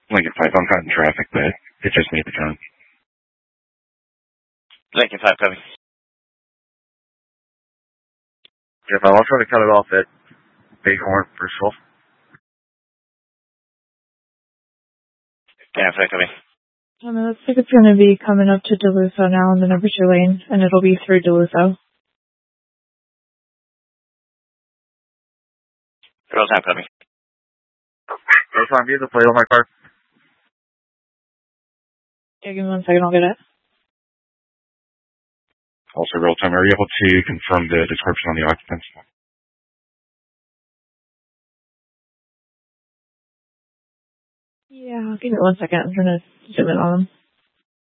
Lincoln 5, I'm caught in traffic, but it just made the turn. Lincoln 5, copy. Jeff, I'll try to cut it off at Bighorn, Bristol. Yeah, 5, copy. It looks like it's going to be coming up to Duluth now in the number 2 lane, and it'll be through Duluth. Girls time, copy. Girls time, do you have the plate on my car? Yeah, give me 1 second, I'll get it. Also, real time, are you able to confirm the description on the occupants? Yeah, give me 1 second. I'm trying to zoom in on them.